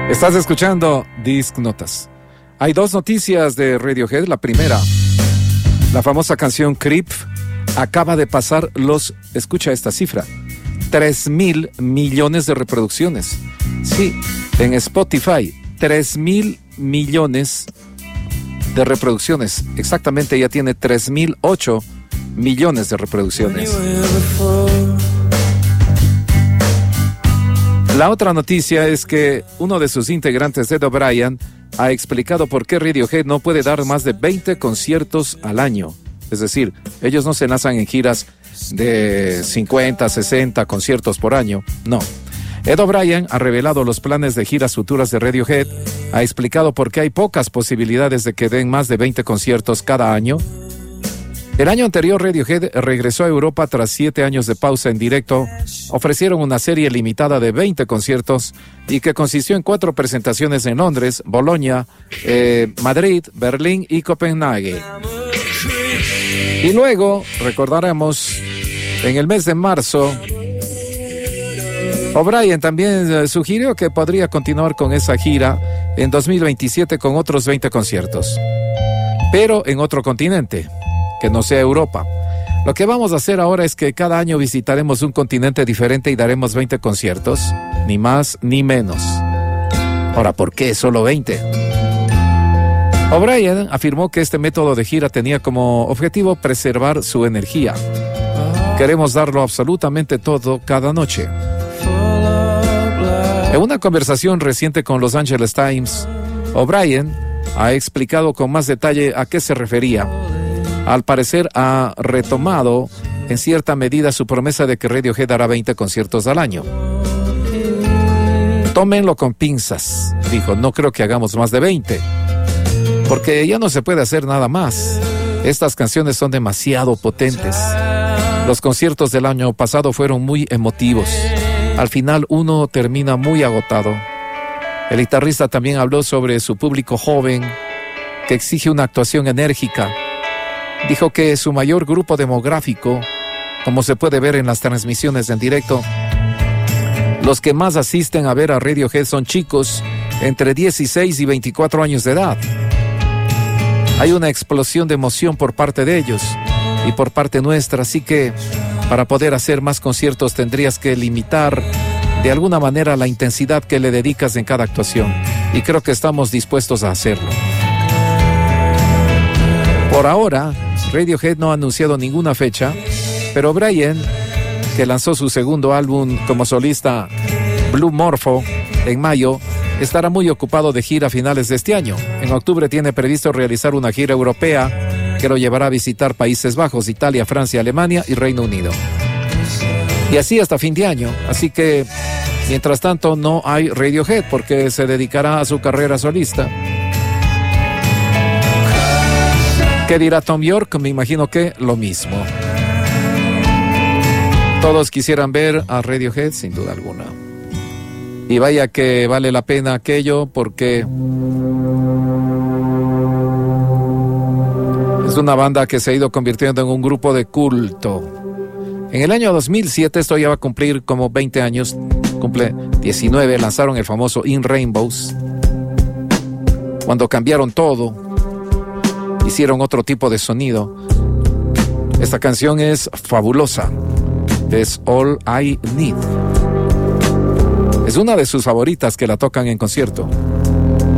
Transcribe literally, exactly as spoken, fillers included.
Estás escuchando Disc Notas. Hay dos noticias de Radiohead. La primera, la famosa canción Creep acaba de pasar los, escucha esta cifra, tres mil millones de reproducciones. Sí, en Spotify, tres mil millones de reproducciones. Exactamente, ya tiene tres mil ocho millones de reproducciones. La otra noticia es que uno de sus integrantes, Ed O'Brien, ha explicado por qué Radiohead no puede dar más de veinte conciertos al año. Es decir, ellos no se lanzan en giras de cincuenta, sesenta conciertos por año. No. Ed O'Brien ha revelado los planes de giras futuras de Radiohead, ha explicado por qué hay pocas posibilidades de que den más de veinte conciertos cada año. El año anterior, Radiohead regresó a Europa tras siete años de pausa en directo. Ofrecieron una serie limitada de veinte conciertos y que consistió en cuatro presentaciones en Londres, Bolonia, eh, Madrid, Berlín y Copenhague. Y luego, recordaremos, en el mes de marzo, O'Brien también eh, sugirió que podría continuar con esa gira en dos mil veintisiete con otros veinte conciertos, pero en otro continente, que no sea Europa. Lo que vamos a hacer ahora es que cada año visitaremos un continente diferente y daremos veinte conciertos, ni más ni menos. Ahora, ¿por qué solo veinte? O'Brien afirmó que este método de gira tenía como objetivo preservar su energía. Queremos darlo absolutamente todo cada noche. En una conversación reciente con Los Angeles Times, O'Brien ha explicado con más detalle a qué se refería. Al parecer ha retomado en cierta medida su promesa de que Radiohead hará veinte conciertos al año. Tómenlo con pinzas, dijo, no creo que hagamos más de veinte, porque ya no se puede hacer nada más. Estas canciones son demasiado potentes. Los conciertos del año pasado fueron muy emotivos. Al final uno termina muy agotado. El guitarrista también habló sobre su público joven, que exige una actuación enérgica. Dijo que su mayor grupo demográfico, como se puede ver en las transmisiones en directo, los que más asisten a ver a Radiohead son chicos entre dieciséis y veinticuatro años de edad. Hay una explosión de emoción por parte de ellos y por parte nuestra, así que para poder hacer más conciertos tendrías que limitar de alguna manera la intensidad que le dedicas en cada actuación, y creo que estamos dispuestos a hacerlo. Por ahora, Radiohead no ha anunciado ninguna fecha, pero O'Brien, que lanzó su segundo álbum como solista, Blue Morpho, en mayo, estará muy ocupado de gira a finales de este año. En octubre tiene previsto realizar una gira europea que lo llevará a visitar Países Bajos, Italia, Francia, Alemania y Reino Unido. Y así hasta fin de año. Así que, mientras tanto, no hay Radiohead porque se dedicará a su carrera solista. ¿Qué dirá Tom York? Me imagino que lo mismo. Todos quisieran ver a Radiohead, sin duda alguna. Y vaya que vale la pena aquello, porque es una banda que se ha ido convirtiendo en un grupo de culto. En el año dos mil siete, esto ya va a cumplir como veinte años, cumple diecinueve, lanzaron el famoso In Rainbows, cuando cambiaron todo. Hicieron otro tipo de sonido. Esta canción es fabulosa. Es All I Need. Es una de sus favoritas que la tocan en concierto.